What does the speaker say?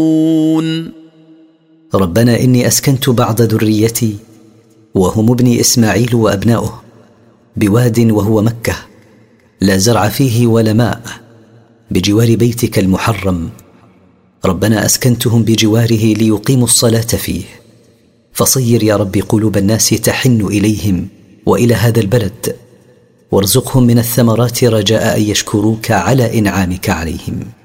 ربنا إني أسكنت بعض ذريتي وهم ابني إسماعيل وأبناؤه بواد وهو مكة لا زرع فيه ولا ماء بجوار بيتك المحرم. ربنا أسكنتهم بجواره ليقيموا الصلاة فيه، فصير يا رب قلوب الناس تحن إليهم وإلى هذا البلد، وارزقهم من الثمرات رجاء أن يشكروك على إنعامك عليهم.